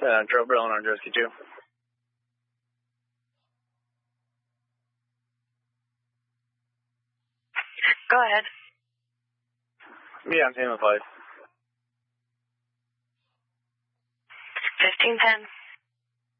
Joe Berlin on Jersey 2. Go ahead. Yeah, I'm 10-5. 1510.